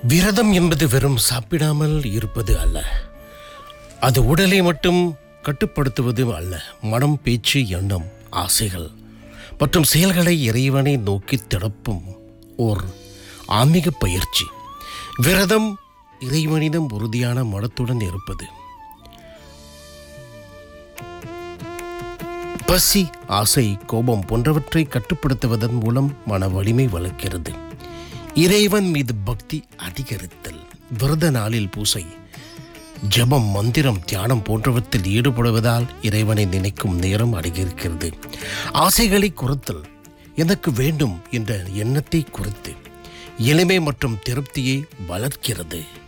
விரதம் என்பது வெறும் சாப்பிடாமல் இருப்பது அல்ல. அது உடலை மட்டும் கட்டுப்படுத்துவது அல்ல. மனம், பேச்சு, எண்ணம், ஆசைகள் மற்றும் செயல்களை இறைவனை நோக்கி திறப்பும் ஓர் ஆன்மீக பயிற்சி. விரதம் இறைவனிடம் உறுதியான மனத்துடன் இருப்பது. பசி, ஆசை, கோபம் போன்றவற்றை கட்டுப்படுத்துவதன் மூலம் மன வலிமை வளர்க்கிறது. இறைவன் மீது பக்தி அதிகரித்தல். விரத நாளில் பூசை, ஜபம், மந்திரம், தியானம் போன்றவற்றில் ஈடுபடுவதால் இறைவனை நினைக்கும் நேரம் அதிகரிக்கிறது. ஆசைகளை குறைத்தல். எனக்கு வேண்டும் என்ற எண்ணத்தை குறைத்து எளிமை மற்றும் திருப்தியை வளர்க்கிறது.